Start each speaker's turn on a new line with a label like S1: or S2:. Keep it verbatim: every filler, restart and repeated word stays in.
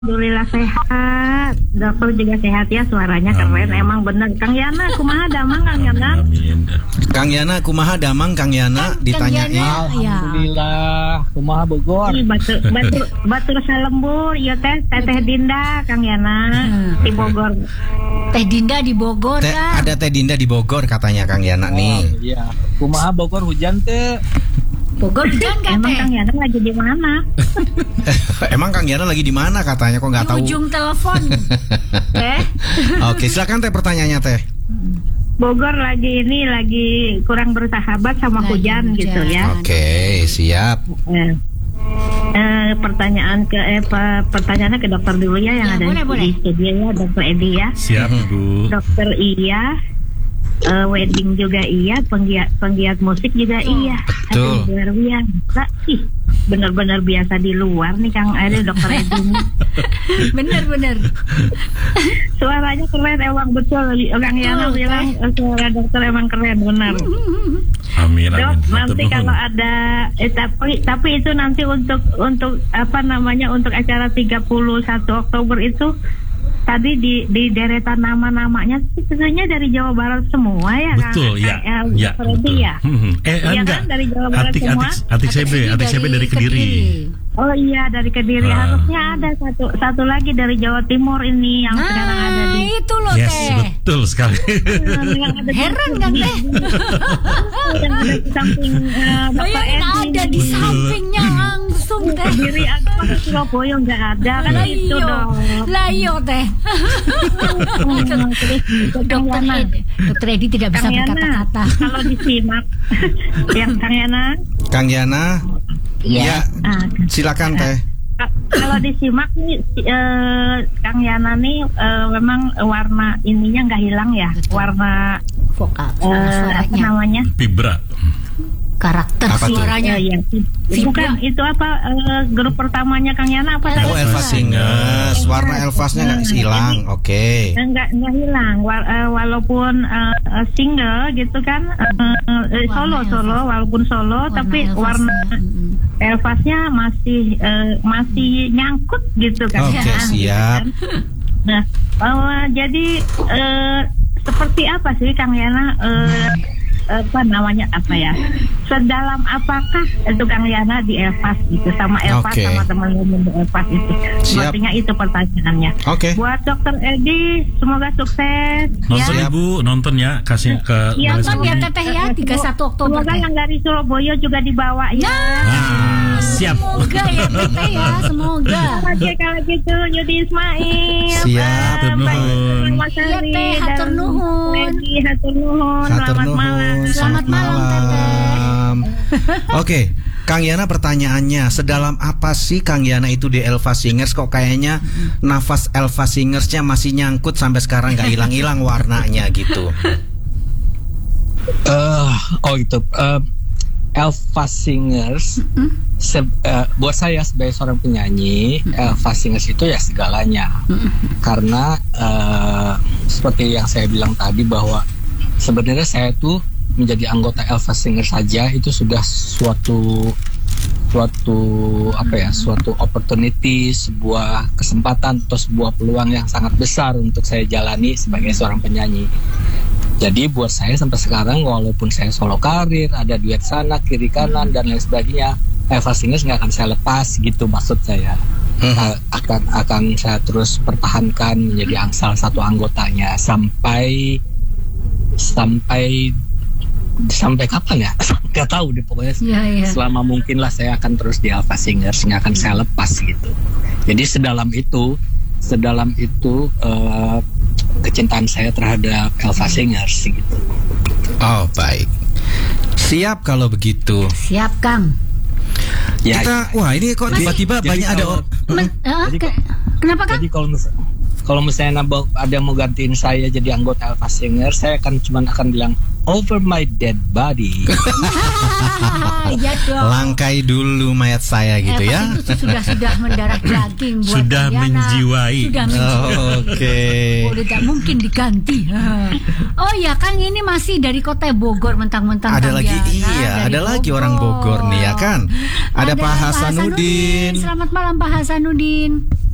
S1: Alhamdulillah sehat. Dokter juga sehat ya, suaranya keren.
S2: Amin.
S1: Emang bener. Kang Yana, kumaha damang Kang Yana?
S3: Kang Yana kumaha damang Kang Yana ditanyain.
S2: Alhamdulillah, kumaha Bogor.
S1: Ih, batur batur batur salembur, ieu teh Teteh Dinda Kang Yana
S4: Hmm.
S1: di Bogor.
S4: Teh Dinda di Bogor,
S3: Teh,
S4: Kang.
S3: ada Teh Dinda di Bogor katanya Kang Yana nih.
S2: Oh, iya. Kumaha Bogor hujan teh?
S4: Bogor hujan kan,
S1: Emang
S4: Teh?
S1: Kang Yana lagi di mana?
S3: Emang Kang Yana lagi di mana katanya kok nggak
S4: Di
S3: tahu.
S4: ujung telepon. Teh.
S3: Oke, silakan Teh pertanyaannya Teh.
S1: Bogor lagi ini lagi kurang bersahabat sama
S4: Lagi
S1: hujan,
S4: hujan.
S1: gitu ya.
S3: Oke, siap.
S1: Eh, eh, pertanyaan ke eh, pe- pertanyaannya ke dokter dulu ya yang
S4: Ya,
S1: ada
S4: boleh,
S1: di
S4: boleh.
S1: studio ya, dokter Edi ya.
S5: Siap, Ibu.
S1: Dokter iya, eh, wedding juga iya, penggiat penggiat musik juga iya.
S3: Betul.
S1: Aduh, luar biasa. Ih, benar-benar biasa di luar nih Kang ada dokter Edi.
S4: Bener-bener.
S1: Suaranya keren emang betul. Orang Yana
S4: Betul,
S1: bilang eh, suara dokter emang keren benar.
S5: Amin,
S1: Dok,
S5: amin.
S1: nanti
S5: Matur
S1: kalau
S5: nuhun.
S1: ada eh, tapi tapi itu nanti untuk untuk apa namanya untuk acara tiga puluh satu Oktober itu tadi di di deretan nama-namanya sebenarnya dari Jawa Barat semua ya Kang?
S5: Betul, ya.
S1: Eh, eh,
S5: Ya,
S1: Dokter Edi
S5: betul.
S1: ya?
S5: Hmm, Eh,
S1: Iya
S5: enggak.
S1: kan, dari Jawa Barat
S5: Atik,
S1: semua?
S5: atik, atik C B, atik C B dari Kediri.
S1: Oh iya dari Kediri,
S5: Ah.
S1: harusnya ada satu satu lagi dari Jawa Timur ini yang sekarang ada
S4: Nah,
S1: di
S4: itu loh,
S5: Yes,
S4: Teh.
S5: betul sekali.
S1: yang ada di-
S4: Heran kan, Teh?
S1: yang ada di samping eh,
S4: Oh,
S1: Dokter
S4: yang
S1: Edi.
S4: ada di sampingnya langsung, Teh.
S1: Kediri ada, di Surabaya nggak ada kan
S4: Lah
S1: itu
S4: iyo,
S1: dong.
S4: lah iyo, Teh. Dokter Edi, Dokter Edi tidak bisa
S1: Kang Yana,
S4: berkata-kata.
S1: kalau disimak yang Kang Yana,
S3: Kang Yana.
S2: Iya.
S3: Ya,
S1: ah,
S3: silakan Teh.
S1: ka- kalau disimak nih si- eh, Kang Yana nih eh, memang warna ininya nggak hilang ya, warna
S4: Vokal,
S1: eh, apa
S4: suaranya,
S1: namanya?
S5: Vibra.
S4: karakter
S3: Apa tuh?
S4: suaranya.
S1: Eh, ya, bukan itu apa eh, grup pertamanya Kang Yana apa
S3: Oh,
S1: tadi?
S3: Elva Singers. Warna Elvasnya nggak hilang. Oke.
S1: Enggak enggak hilang Wa- eh, walaupun eh, eh, single gitu kan eh, eh, solo
S4: Warna
S1: solo
S4: Elvas.
S1: walaupun solo tapi
S4: Elvasnya,
S1: warna
S4: mm-mm.
S1: Elvasnya masih eh, masih nyangkut gitu kan.
S3: Oke,
S1: Ya,
S3: siap.
S1: gitu kan. Nah, eh, jadi eh, seperti apa sih Kang Yana eh, apa namanya apa ya? Sedalam apakah itu Kang Yana di Elvas gitu sama Elvas
S3: Oke.
S1: sama teman-teman di Elvas itu?
S3: Siap.
S1: Sepertinya itu pertanyaannya.
S3: Oke.
S1: Buat Dokter Edi, semoga sukses.
S5: Nonton
S1: ya.
S5: Ibu, nonton ya, kasih ke
S1: Iya,
S5: Balai
S4: Nonton ya,
S5: Seni.
S4: Teteh ya, tiga puluh satu Oktober,
S1: Semoga
S4: Teh.
S1: yang dari Surabaya juga dibawa ya.
S5: Ah, siap.
S4: Semoga ya, Teteh ya, semoga.
S1: Oke kalau gitu Yudi Ismail.
S3: Siap.
S1: Pak,
S5: Hatur
S1: Pak
S5: nuhun.
S1: Mas
S4: Iya,
S1: Ari,
S4: Teh,
S1: dan
S4: hatur nuhun.
S1: Edi, hatur nuhun.
S3: Hatur
S1: Selamat
S3: nuhun.
S1: malam.
S4: Selamat malam,
S3: malam. Oke, Kang Yana pertanyaannya, sedalam apa sih Kang Yana itu di Elva Singers? Kok kayaknya nafas Elva Singersnya masih nyangkut sampai sekarang nggak hilang-hilang warnanya gitu.
S2: Eh, oh itu eh, Elva Singers se- eh, buat saya sebagai seorang penyanyi, Elva Singers itu ya segalanya. Karena eh, seperti yang saya bilang tadi bahwa sebenarnya saya tuh menjadi anggota Elva Singers saja itu sudah suatu suatu apa ya, suatu opportunity, sebuah kesempatan atau sebuah peluang yang sangat besar untuk saya jalani sebagai seorang penyanyi. Jadi buat saya sampai sekarang walaupun saya solo karir, ada duet sana kiri kanan dan lain sebagainya, Elva Singers nggak akan saya lepas gitu maksud saya.
S3: Hmm.
S2: akan akan saya terus pertahankan menjadi ang- salah satu anggotanya sampai sampai sampai kapan ya? Nggak tahu deh pokoknya.
S4: Iya, iya.
S2: Selama mungkin lah saya akan terus di Elva Singers, nggak akan saya lepas gitu. Jadi sedalam itu, sedalam itu eh, kecintaan saya terhadap Elva Singers gitu.
S3: Oh, baik. Siap kalau begitu.
S4: Siap, Kang.
S2: Ya,
S3: Kita, wah ini kok tiba-tiba
S2: Jadi
S3: banyak ada
S2: kalau-
S4: Men- eh,
S2: Jadi-
S4: ke- kenapa, Kang?
S2: Jadi kalau mis- kalau misalnya nambah- ada yang mau gantiin saya jadi anggota Elva Singers, saya akan cuman akan bilang over my dead body.
S4: Iya dong.
S3: langkai dulu mayat saya gitu
S4: Elva
S3: ya.
S4: itu sudah sudah mendarah daging buat
S5: Sudah
S4: Diana.
S5: menjiwai.
S4: Sudah menjiwai.
S3: Oh, Oke.
S4: Udah tak mungkin diganti. Oh ya, Kang ini masih dari kota Bogor mentang-mentang
S3: Ada
S4: Kang
S3: lagi
S4: Diana,
S3: iya,
S4: dari
S3: ada lagi orang Bogor nih ya kan. Ada Pak Hasanuddin.
S4: Selamat malam Pak Hasanuddin.